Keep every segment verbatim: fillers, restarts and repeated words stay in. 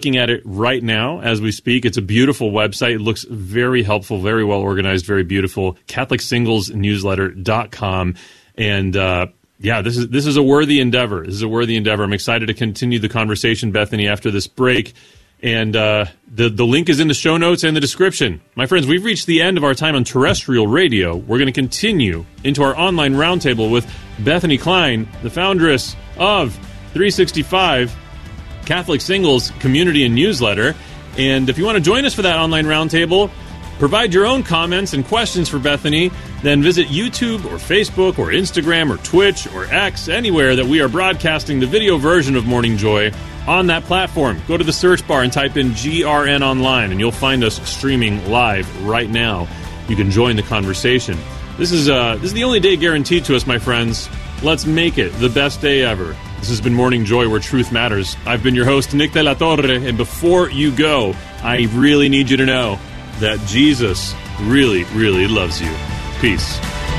looking at it right now as we speak. It's a beautiful website. It looks very helpful, very well organized, very beautiful. Catholic Singles Newsletter dot com. And uh, yeah, this is this is a worthy endeavor. This is a worthy endeavor. I'm excited to continue the conversation, Bethany, after this break. And uh, the, the link is in the show notes and the description. My friends, we've reached the end of our time on terrestrial radio. We're going to continue into our online roundtable with Bethany Klein, the foundress of three sixty-five Catholic Singles Community and Newsletter. And if you want to join us for that online roundtable, provide your own comments and questions for Bethany, then visit YouTube or Facebook or Instagram or Twitch or X, anywhere that we are broadcasting the video version of Morning Joy on that platform. Go to the search bar and type in G R N Online, and you'll find us streaming live right now. You can join the conversation. This is uh, this is the only day guaranteed to us, my friends. Let's make it the best day ever. This has been Morning Joy, where truth matters. I've been your host, Nick De La Torre, and before you go, I really need you to know that Jesus really, really loves you. Peace.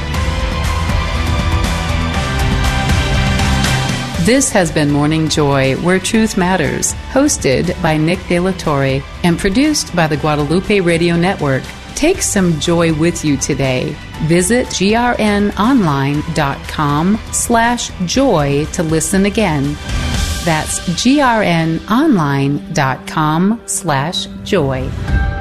This has been Morning Joy, where truth matters, hosted by Nick De La Torre and produced by the Guadalupe Radio Network. Take some joy with you today. Visit grnonline.com slash joy to listen again. That's grnonline.com slash joy.